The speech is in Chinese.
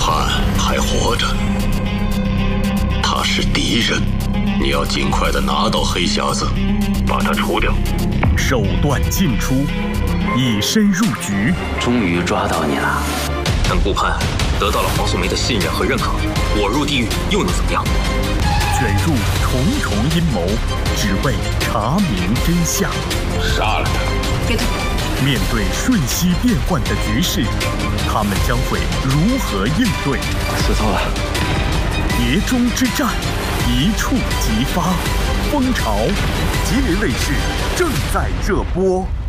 潘还活着，他是敌人，你要尽快的拿到黑匣子，把他除掉。 手段尽出，以身入局。 终于抓到你了。 但顾盼得到了黄素梅的信任和认可，我入地狱又能怎么样？ 卷入重重阴谋，只为查明真相。 杀了他！ 别动！ 面对瞬息变幻的局势，他们将会如何应对？ 死透了！ 碟中之战一触即发，风潮吉林卫视正在热播。